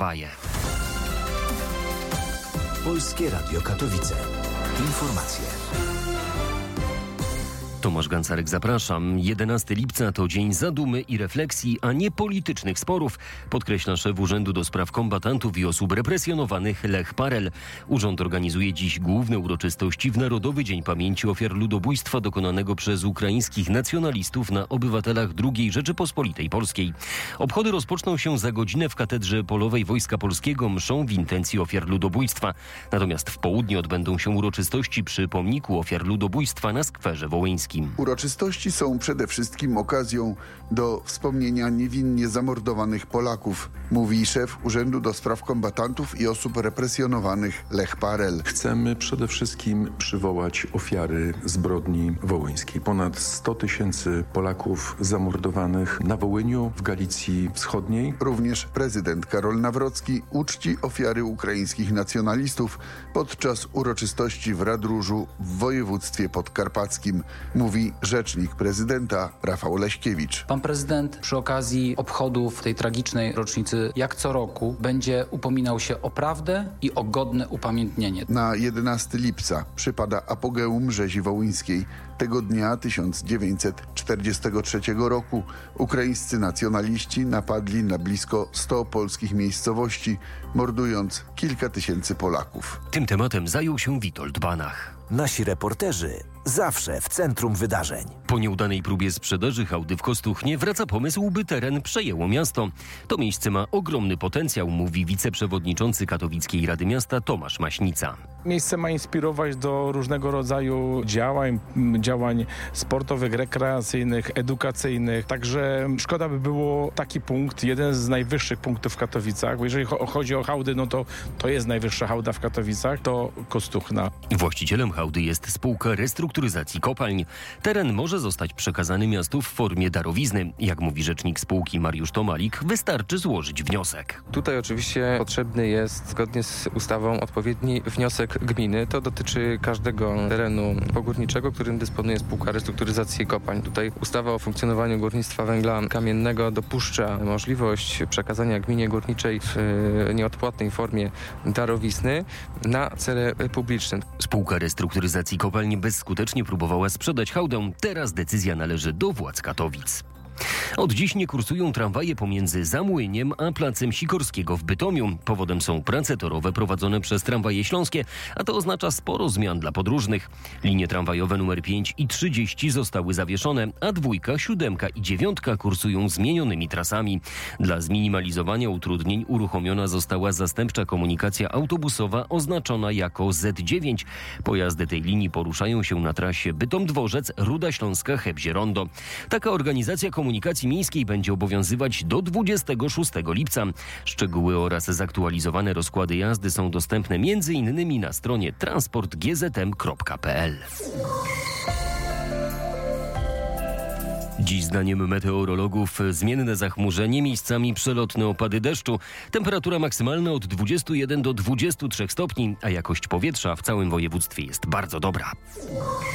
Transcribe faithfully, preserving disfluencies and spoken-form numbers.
tramwaje. Polskie Radio Katowice. Informacje. Tomasz Gancarek, zapraszam. jedenastego lipca to dzień zadumy i refleksji, a nie politycznych sporów, podkreśla szef Urzędu do Spraw Kombatantów i Osób Represjonowanych Lech Parel. Urząd organizuje dziś główne uroczystości w Narodowy Dzień Pamięci Ofiar Ludobójstwa dokonanego przez ukraińskich nacjonalistów na obywatelach drugiej Rzeczypospolitej Polskiej. Obchody rozpoczną się za godzinę w Katedrze Polowej Wojska Polskiego mszą w intencji ofiar ludobójstwa. Natomiast w południe odbędą się uroczystości przy pomniku ofiar ludobójstwa na Skwerze Wołyńskim. Uroczystości są przede wszystkim okazją do wspomnienia niewinnie zamordowanych Polaków, mówi szef Urzędu do Spraw Kombatantów i Osób Represjonowanych Lech Parel. Chcemy przede wszystkim przywołać ofiary zbrodni wołyńskiej. Ponad sto tysięcy Polaków zamordowanych na Wołyniu, w Galicji Wschodniej. Również prezydent Karol Nawrocki uczci ofiary ukraińskich nacjonalistów podczas uroczystości w Radróżu w województwie podkarpackim, mówi rzecznik prezydenta Rafał Leśkiewicz. Pan prezydent przy okazji obchodów tej tragicznej rocznicy, jak co roku, będzie upominał się o prawdę i o godne upamiętnienie. Na jedenastego lipca przypada apogeum rzezi wołyńskiej. Tego dnia tysiąc dziewięćset czterdziestego trzeciego roku ukraińscy nacjonaliści napadli na blisko sto polskich miejscowości, mordując kilka tysięcy Polaków. Tym tematem zajął się Witold Banach. Nasi reporterzy zawsze w centrum wydarzeń. Po nieudanej próbie sprzedaży hałdy w Kostuchnie wraca pomysł, by teren przejęło miasto. To miejsce ma ogromny potencjał, mówi wiceprzewodniczący Katowickiej Rady Miasta Tomasz Maśnica. Miejsce ma inspirować do różnego rodzaju działań, działań sportowych, rekreacyjnych, edukacyjnych. Także szkoda by było taki punkt, jeden z najwyższych punktów w Katowicach, bo jeżeli chodzi o hałdy, no to to jest najwyższa hałda w Katowicach, to Kostuchna. Właścicielem hałdy jest spółka restrukturyzacji kopalń. Teren może zostać przekazany miastu w formie darowizny. Jak mówi rzecznik spółki Mariusz Tomalik, wystarczy złożyć wniosek. Tutaj oczywiście potrzebny jest, zgodnie z ustawą, odpowiedni wniosek gminy. To dotyczy każdego terenu pogórniczego, którym dysponuje spółka restrukturyzacji kopalń. Tutaj ustawa o funkcjonowaniu górnictwa węgla kamiennego dopuszcza możliwość przekazania gminie górniczej w nieodpłatnej formie darowizny na cele publiczne. Spółka restrukturyzacji kopalń bezskutecznie próbowała sprzedać hałdę. Teraz decyzja należy do władz Katowic. Od dziś nie kursują tramwaje pomiędzy Zamłyniem a Placem Sikorskiego w Bytomiu. Powodem są prace torowe prowadzone przez Tramwaje Śląskie, a to oznacza sporo zmian dla podróżnych. Linie tramwajowe numer pięć i trzydzieści zostały zawieszone, a dwójka, siódemka i dziewiątka kursują zmienionymi trasami. Dla zminimalizowania utrudnień uruchomiona została zastępcza komunikacja autobusowa oznaczona jako zet dziewięć. Pojazdy tej linii poruszają się na trasie Bytom-Dworzec, Ruda Śląska, Chebzie-Rondo. Taka organizacja komunikacji miejskiej będzie obowiązywać do dwudziestego szóstego lipca. Szczegóły oraz zaktualizowane rozkłady jazdy są dostępne między innymi na stronie transport g z m kropka p l. Dziś zdaniem meteorologów zmienne zachmurzenie, miejscami przelotne opady deszczu. Temperatura maksymalna od dwudziestu jeden do dwudziestu trzech stopni, a jakość powietrza w całym województwie jest bardzo dobra.